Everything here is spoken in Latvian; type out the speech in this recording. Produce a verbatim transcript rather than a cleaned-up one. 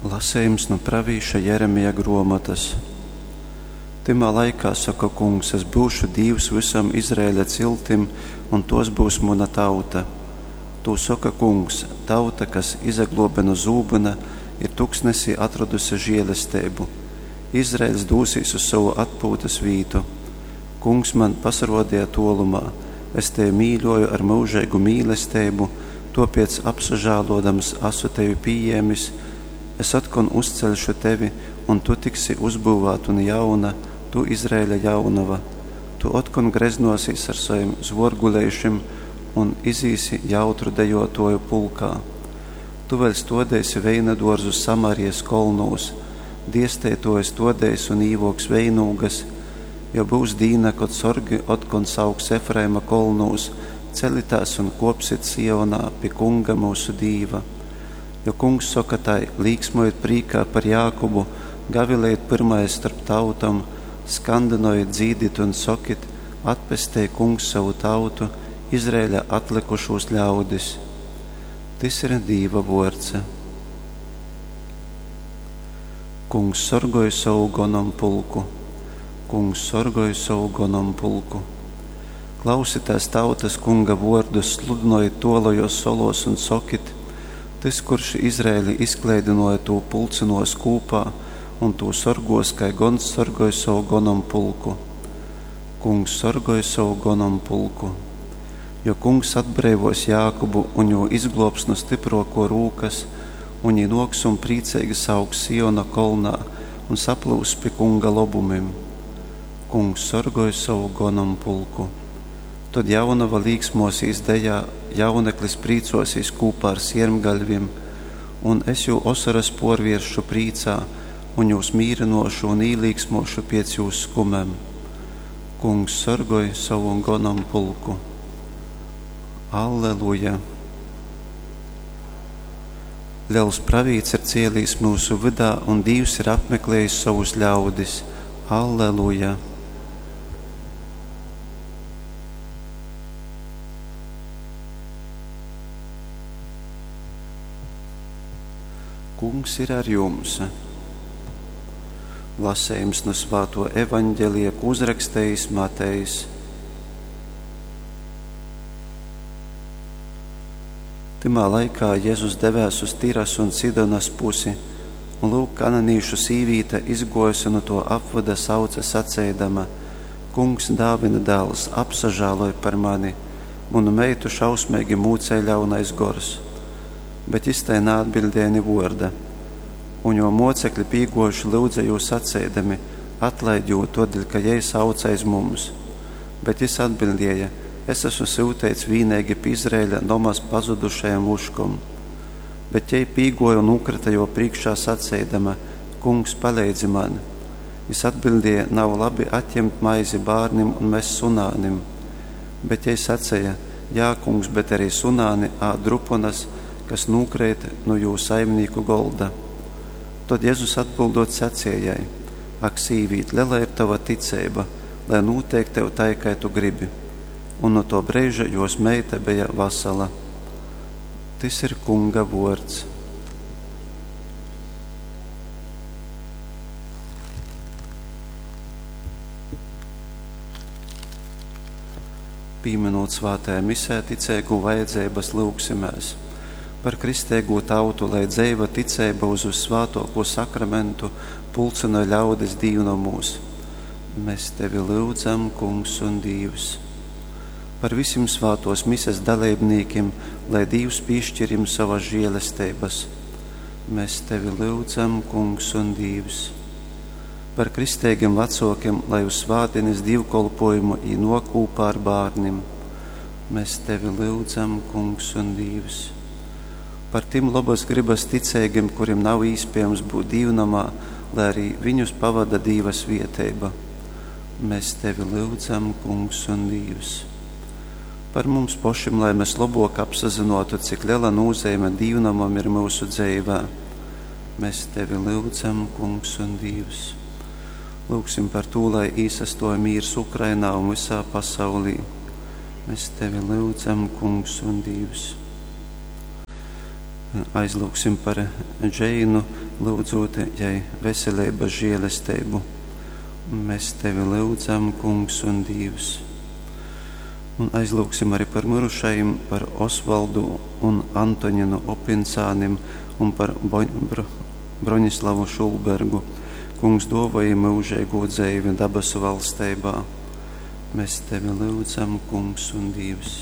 Lasījums no pravīša Jeremija grāmatas. Timā laikā saka kungs, es būšu Dievs visam Izraēļa ciltim, un tos būs mana tauta. Tu saka kungs, tauta, kas izaglobe no zūbuna, ir tuksnesī atradusi žēlestību. Izraēls dūsīs uz savu atpūtas vītu. Kungs man pasarodīja tolumā, es tevi mīļoju ar mūžīgu mīlestību, topiec apsažālodams asu tevi pieņēmis. Es atkon uzceļšu tevi, un tu tiksi uzbūvātu un jauna, tu Izraēļa jaunava. Tu atkon greznosies ar saviem zvorgulējušiem un izīsi jautru dejotoju pulkā. Tu vēl stodēsi veina dārzu Samarijas kolnos, diestētojas stodēs un īvoks veinūgas, jo būs dīna, kad sorgi atkon sauks Efraima kolnos, celitās un kopsit Sionā pie kunga mūsu dīva. Jo kungs saka tai, līksmojot prīkā par Jākubu, gavilēt pirmais starp tautam, skandinojot dzīdit un sokit, atpestē kungs savu tautu, Izraēļa atlikušos ļaudis. Tas ir Dīva vārds. Kungs sorgoja savu gonam pulku, kungs sorgoja savu gonam pulku. Klausitās tautas kunga vārdus, sludinojot tolojos solos un sokit, tas, kurš Izraēli izkleidinoja to pulcinos kūpā un to sorgos, kai gons sorgoja savu gonam pulku. Kungs sorgoja savu gonam pulku. Jo kungs atbrēvos Jākubu un jo izglobs no stiproko rūkas, un jī noks un prīceigi sauks Siona kolnā un saplūs pie kunga lobumim. Kungs sorgoja savu gonam pulku. Tad jaunava līksmosīs dejā, jauneklis prīcosīs kūpā ar siermgaļviem, un es jū osaras porvieršu prīcā, un jūs mīrinošu un īlīksmošu piec jūs skumem. Kungs sorgoja savu gonam pulku. Alleluja! Liels pravīts ir cielījis mūsu vidā, un Dievs ir apmeklējis savus ļaudis. Alleluja! Kungs ir ar jums. Lasējums no Svēto evaņģelija, ko uzrakstējis Matejs. Timā laikā Jēzus devās uz Tiras un Sidonas pusi, un lūk, kananīšu sīvīte izgojusi no to apvada sauca sacēdama: Kungs, Dāvida dēls, apsažāloj par mani, manu meitu šausmīgi mūcē ļaunais gors. Bet iztai neatbildēja ni vārda. Un jo mocekļi pīgojuši lūdza jūs sacēdami, atlaid jū todēļ, ka jai saucais mums. Bet jis atbildēja: es esmu sūtēts vīnēgi pie Izraēļa nomas pazudušajam uškom. Bet jai pīgoja un ukrita jo priekšā sacēdama: Kungs, palīdzi man. Jis atbildēja: nav labi atņemt maizi bārnim un mest sunānim. Bet jai sacēja: jā, kungs, bet arī sunāni ā druponas, kas nūkrēt no jūsu saimnieku golda. Tad Jēzus atbildot sacējai: ak, sīvīt, liela ir tava ticība, lai notiek tev tai, kā tu gribi. Un no to brīža jos meita bija vesela. Tas ir kunga vārds. Pīminot svētajā misē ticēgu vajadzības lūgsimies. Par kristīgo tautu, lai dzeiva ticība uz uz svātoko sakramentu pulcina ļaudis dīvnomūs. Mēs tevi lūdzam, kungs un Dievs. Par visiem svātos mises dalībniekiem, lai Dievs piešķirim savas žēlestības. Mēs tevi lūdzam, kungs un Dievs. Par kristīgiem vecākiem, lai uz svātdienas dievkolpojumu īnokūpā ar bārnim. Mēs tevi lūdzam, kungs un Dievs. Par tiem labas gribas ticīgiem, kuriem nav iespējams būt dīvnamā, lai arī viņus pavada Dievas vietēba. Mēs tevi lūdzam, kungs un Dievs. Par mums pašiem, lai mēs labāk apsazinotu, cik liela nozīme dīvnamam ir mūsu dzīvē. Mēs tevi lūdzam, kungs un Dievs. Lūgsim par to, lai īsastoja mīrs Ukrainā un visā pasaulī. Mēs tevi lūdzam, kungs un Dievs. Aizlūgsim par Džeinu, lūdzot jai veselības žēlastību. Mēs tevi lūdzam, Kungs un Dievs. Un aizlūksim arī par mirušajiem, par Osvaldu un Antoninu Opincānim un par Bro- Broņislavu Šulbergu. Kungs dāvāja mūžīgo dzīvi dabasu valstībā. Mēs tevi lūdzam, Kungs un Dievs.